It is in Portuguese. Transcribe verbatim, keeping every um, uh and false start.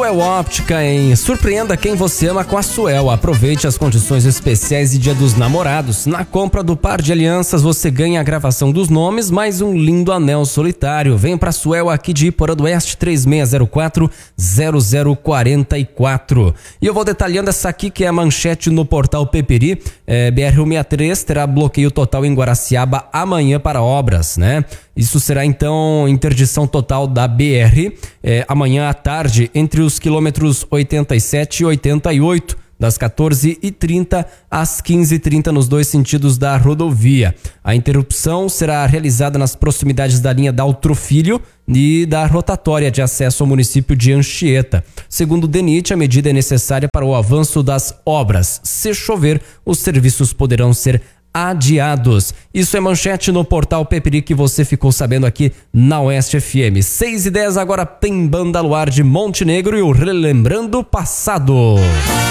Suel Óptica, hein? Surpreenda quem você ama com a Suel. Aproveite as condições especiais de Dia dos Namorados. Na compra do par de alianças, você ganha a gravação dos nomes, mais um lindo anel solitário. Vem pra Suel aqui de Iporã do Oeste, três seis zero quatro, zero zero quatro quatro. E eu vou detalhando essa aqui, que é a manchete no portal Peperi. É, B R cento e sessenta e três terá bloqueio total em Guaraciaba amanhã para obras, né? Isso será então interdição total da B R é, amanhã à tarde entre os quilômetros oitenta e sete e oitenta e oito, das quatorze e trinta às quinze e trinta nos dois sentidos da rodovia. A interrupção será realizada nas proximidades da linha Daltro Filho e da rotatória de acesso ao município de Anchieta. Segundo o DENIT, a medida é necessária para o avanço das obras. Se chover, os serviços poderão ser adiados. Isso é manchete no portal Peperi, que você ficou sabendo aqui na Oeste F M. seis e dez agora tem Banda Luar de Montenegro e o Relembrando o Passado.